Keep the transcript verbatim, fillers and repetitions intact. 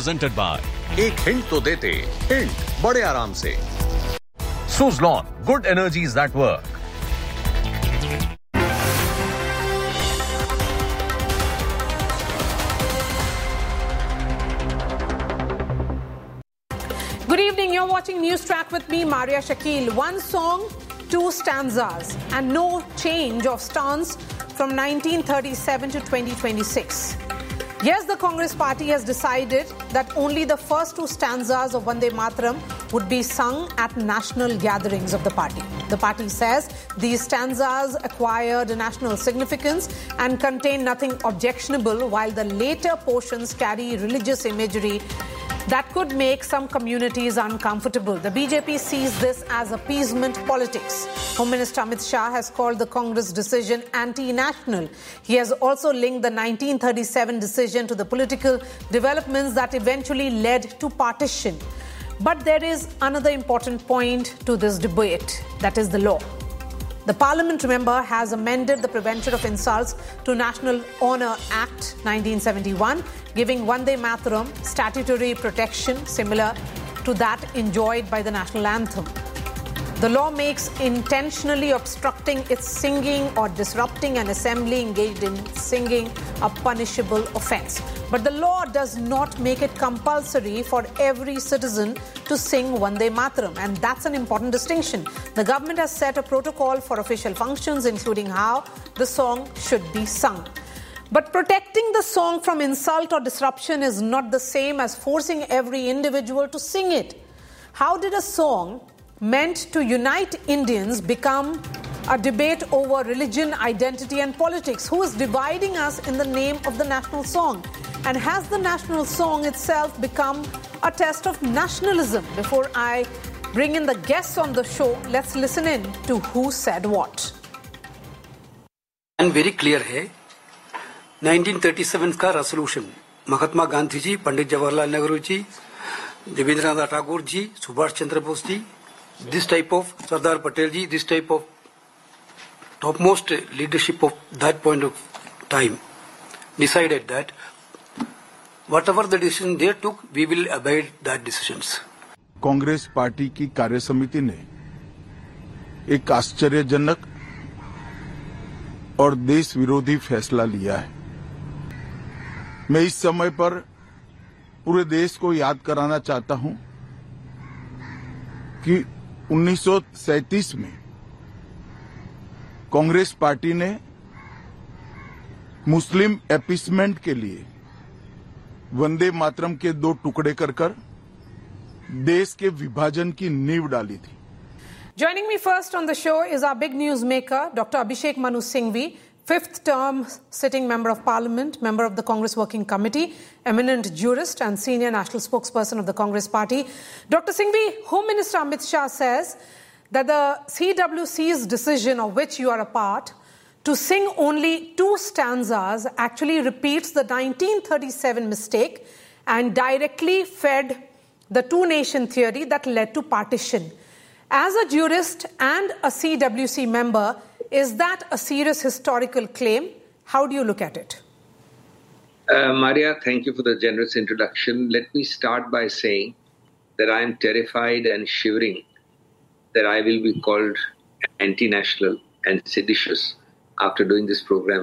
presented by एक hint तो देते, हिंट बड़े आराम से। Suzlon, good energies that work. Good evening, you're watching News Track with me, Maria Shakil. One song, two stanzas, and no change of stance from nineteen thirty-seven to twenty twenty-six. Yes, the Congress party has decided that only the first two stanzas of Vande Mataram would be sung at national gatherings of the party. The party says these stanzas acquired national significance and contain nothing objectionable, while the later portions carry religious imagery that could make some communities uncomfortable. The B J P sees this as appeasement politics. Home Minister Amit Shah has called the Congress decision anti-national. He has also linked the nineteen thirty-seven decision to the political developments that eventually led to partition. But there is another important point to this debate, that is the law. The Parliament, remember, has amended the Prevention of Insults to National Honour Act nineteen seventy-one, giving Vande Mataram statutory protection similar to that enjoyed by the national anthem. The law makes intentionally obstructing its singing or disrupting an assembly engaged in singing a punishable offence. But the law does not make it compulsory for every citizen to sing Vande Mataram, and that's an important distinction. The government has set a protocol for official functions, including how the song should be sung. But protecting the song from insult or disruption is not the same as forcing every individual to sing it. How did a song meant to unite Indians become a debate over religion, identity and politics? Who is dividing us in the name of the national song? And has the national song itself become a test of nationalism? Before I bring in the guests on the show, let's listen in to who said what. And very clear है nineteen thirty-seven का resolution Mahatma Gandhi ji, Pandit Jawaharlal Nehru ji, Debendranath Tagore ji, Subhash Chandra Bose ji, this type of Sardar Patel ji, this type of topmost leadership of that point of time decided that whatever the decision they took, we will abide that decisions. Congress party की कार्य समिति ने एक आश्चर्यजनक और देश विरोधी फैसला लिया है। मैं इस समय पर पूरे देश को याद कराना चाहता हूं कि उन्नीस सौ सैंतीस में कांग्रेस पार्टी ने मुस्लिम अपीसमेंट के लिए वंदे मातरम के दो टुकड़े कर कर देश के विभाजन की नींव डाली थी। Joining me first on the show is our big news maker, Doctor Abhishek Manu Singhvi, fifth term sitting member of Parliament, member of the Congress Working Committee, eminent jurist and senior national spokesperson of the Congress Party. Doctor Singhvi, Home Minister Amit Shah says that the C W C's decision, of which you are a part, to sing only two stanzas actually repeats the nineteen thirty-seven mistake and directly fed the two-nation theory that led to partition. As a jurist and a C W C member, is that a serious historical claim? How do you look at it? Uh, Maria, thank you for the generous introduction. Let me start by saying that I am terrified and shivering that I will be called anti-national and seditious after doing this program